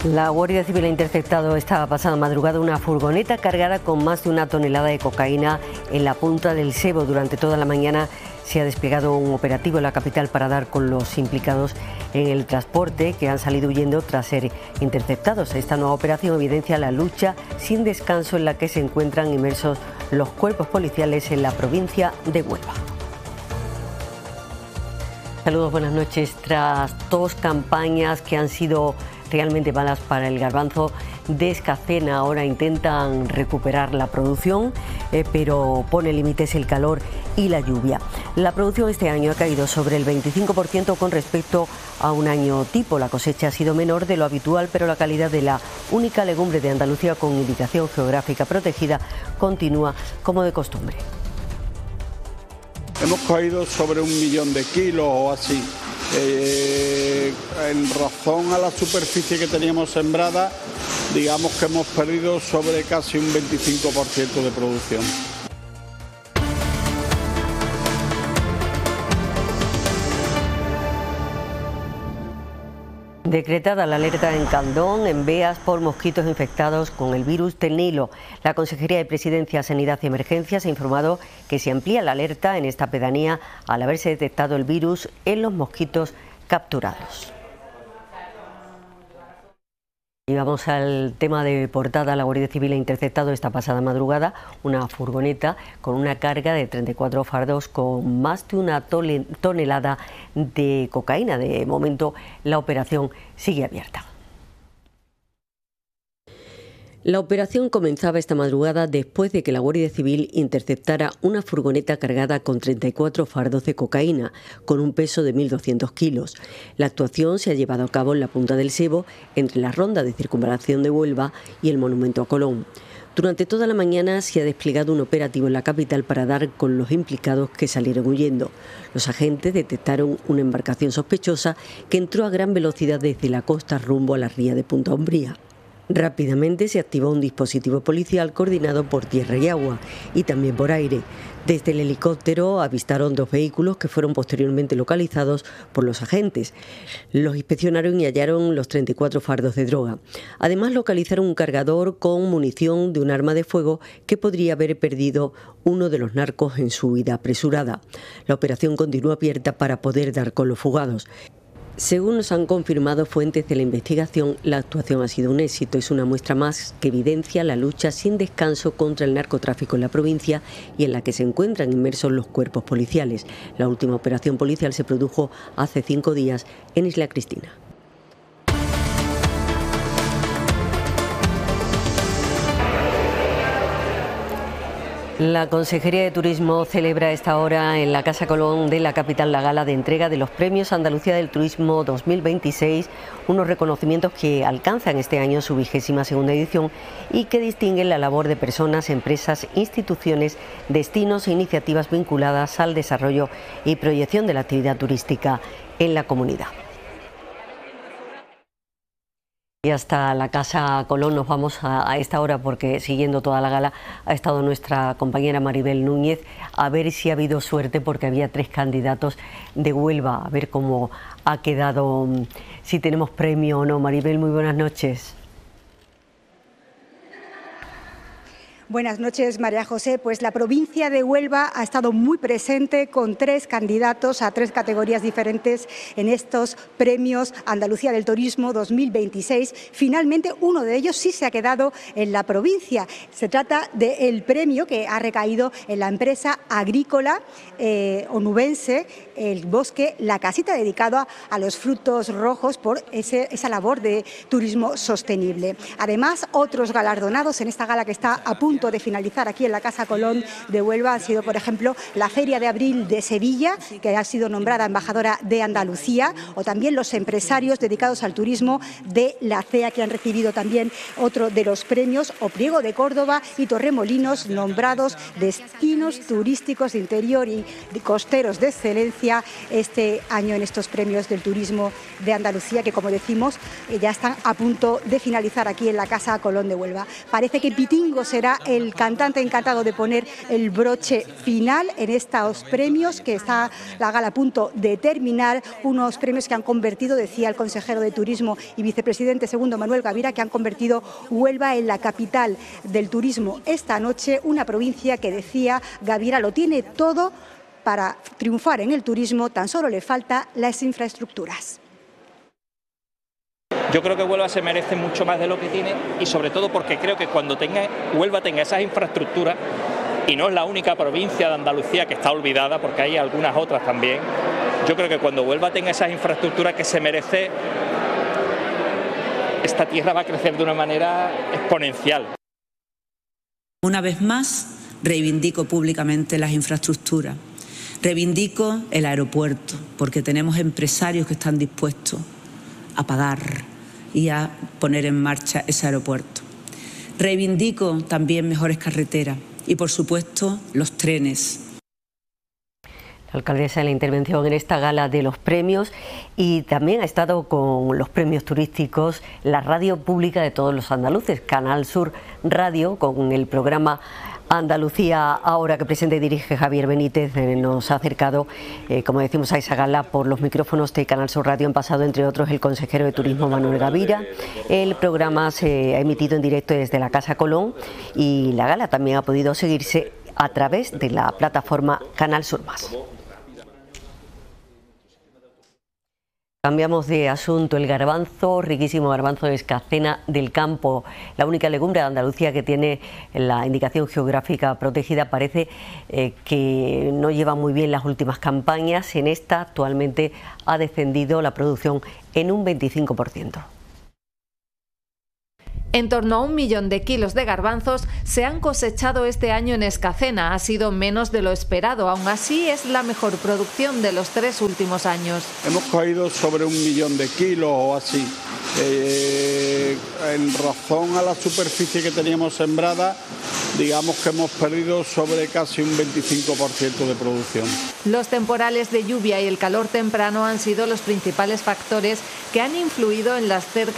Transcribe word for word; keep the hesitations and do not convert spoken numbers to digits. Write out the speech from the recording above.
La Guardia Civil ha interceptado esta pasada madrugada una furgoneta cargada con más de una tonelada de cocaína en la punta del Sebo. Durante toda la mañana se ha desplegado un operativo en la capital para dar con los implicados en el transporte, que han salido huyendo tras ser interceptados. Esta nueva operación evidencia la lucha sin descanso en la que se encuentran inmersos los cuerpos policiales en la provincia de Huelva. Saludos, buenas noches. Tras dos campañas que han sido realmente malas para el garbanzo de Escacena, ahora intentan recuperar la producción, eh, pero pone límites el calor y la lluvia. La producción este año ha caído sobre el veinticinco por ciento con respecto a un año tipo. La cosecha ha sido menor de lo habitual, pero la calidad de la única legumbre de Andalucía con indicación geográfica protegida continúa como de costumbre. Hemos caído sobre un millón de kilos o así. Eh, en razón a la superficie que teníamos sembrada, digamos que hemos perdido sobre casi un veinticinco por ciento de producción. Decretada la alerta en Candón, en Beas, por mosquitos infectados con el virus del Nilo. La Consejería de Presidencia, Sanidad y Emergencias ha informado que se amplía la alerta en esta pedanía al haberse detectado el virus en los mosquitos capturados. Y vamos al tema de portada. La Guardia Civil ha interceptado esta pasada madrugada una furgoneta con una carga de treinta y cuatro fardos con más de una tonelada de cocaína. De momento, la operación sigue abierta. La operación comenzaba esta madrugada después de que la Guardia Civil interceptara una furgoneta cargada con treinta y cuatro fardos de cocaína, con un peso de mil doscientos kilos. La actuación se ha llevado a cabo en la punta del Sebo, entre la ronda de circunvalación de Huelva y el monumento a Colón. Durante toda la mañana se ha desplegado un operativo en la capital para dar con los implicados que salieron huyendo. Los agentes detectaron una embarcación sospechosa que entró a gran velocidad desde la costa rumbo a la ría de Punta Umbría. Rápidamente se activó un dispositivo policial coordinado por tierra y agua y también por aire. Desde el helicóptero avistaron dos vehículos que fueron posteriormente localizados por los agentes. Los inspeccionaron y hallaron los treinta y cuatro fardos de droga. Además, localizaron un cargador con munición de un arma de fuego que podría haber perdido uno de los narcos en su huida apresurada. La operación continúa abierta para poder dar con los fugados. Según nos han confirmado fuentes de la investigación, la actuación ha sido un éxito. Es una muestra más que evidencia la lucha sin descanso contra el narcotráfico en la provincia y en la que se encuentran inmersos los cuerpos policiales. La última operación policial se produjo hace cinco días en Isla Cristina. La Consejería de Turismo celebra a esta hora en la Casa Colón de la capital la gala de entrega de los Premios Andalucía del Turismo dos mil veintiséis, unos reconocimientos que alcanzan este año su vigésima segunda edición y que distinguen la labor de personas, empresas, instituciones, destinos e iniciativas vinculadas al desarrollo y proyección de la actividad turística en la comunidad. Y hasta la Casa Colón nos vamos a, a esta hora porque siguiendo toda la gala ha estado nuestra compañera Maribel Núñez a ver si ha habido suerte porque había tres candidatos de Huelva, a ver cómo ha quedado, si tenemos premio o no. Maribel, muy buenas noches. Buenas noches, María José. Pues la provincia de Huelva ha estado muy presente con tres candidatos a tres categorías diferentes en estos premios Andalucía del Turismo dos mil veintiséis. Finalmente, uno de ellos sí se ha quedado en la provincia. Se trata del premio que ha recaído en la empresa agrícola eh, onubense, el bosque La Casita, dedicado a los frutos rojos por ese, esa labor de turismo sostenible. Además, otros galardonados en esta gala que está a punto de finalizar aquí en la Casa Colón de Huelva han sido, por ejemplo, la Feria de Abril de Sevilla, que ha sido nombrada embajadora de Andalucía, o también los empresarios dedicados al turismo de la C E A, que han recibido también otro de los premios, o Priego de Córdoba y Torremolinos, nombrados destinos turísticos de interior y costeros de excelencia este año en estos premios del turismo de Andalucía, que, como decimos, ya están a punto de finalizar aquí en la Casa Colón de Huelva. Parece que Pitingo será el cantante encantado de poner el broche final en estos premios, que está la gala a punto de terminar, unos premios que han convertido, decía el consejero de Turismo y vicepresidente segundo Manuel Gavira, que han convertido Huelva en la capital del turismo esta noche, una provincia que, decía Gavira, lo tiene todo para triunfar en el turismo, tan solo le falta las infraestructuras. Yo creo que Huelva se merece mucho más de lo que tiene y sobre todo porque creo que cuando tenga, Huelva tenga esas infraestructuras, y no es la única provincia de Andalucía que está olvidada, porque hay algunas otras también, yo creo que cuando Huelva tenga esas infraestructuras que se merece, esta tierra va a crecer de una manera exponencial. Una vez más, reivindico públicamente las infraestructuras. Reivindico el aeropuerto, porque tenemos empresarios que están dispuestos a pagar y a poner en marcha ese aeropuerto. Reivindico también mejores carreteras y, por supuesto, los trenes. La alcaldesa en la intervención en esta gala de los premios, y también ha estado con los premios turísticos la radio pública de todos los andaluces, Canal Sur Radio, con el programa Andalucía Ahora, que presenta y dirige Javier Benítez. Eh, nos ha acercado, eh, como decimos, a esa gala por los micrófonos de Canal Sur Radio. Han pasado, entre otros, el consejero de Turismo Manuel Gavira. El programa se ha emitido en directo desde la Casa Colón y la gala también ha podido seguirse a través de la plataforma Canal Sur Más. Cambiamos de asunto. El garbanzo, riquísimo garbanzo de Escacena del Campo, la única legumbre de Andalucía que tiene la indicación geográfica protegida, parece eh, que no lleva muy bien las últimas campañas. En esta, actualmente ha descendido la producción en un veinticinco por ciento. En torno a un millón de kilos de garbanzos se han cosechado este año en Escacena. Ha sido menos de lo esperado. Aún así, es la mejor producción de los tres últimos años. Hemos cogido sobre un millón de kilos o así. Eh, en razón a la superficie que teníamos sembrada, digamos que hemos perdido sobre casi un veinticinco por ciento de producción. Los temporales de lluvia y el calor temprano han sido los principales factores que han influido en las cerca